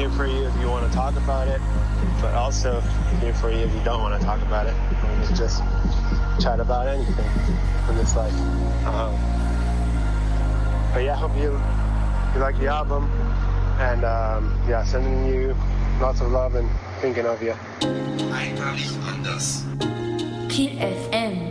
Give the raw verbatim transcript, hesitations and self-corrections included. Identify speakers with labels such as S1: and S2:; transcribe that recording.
S1: here for you if you want to talk about it, but also here for you if you don't want to talk about it. We can just chat about anything in this life. Um, but yeah, I hope you, you like the album, and um, yeah, sending you lots of love and thinking of you.
S2: Einmalig anders.
S3: Kiel F M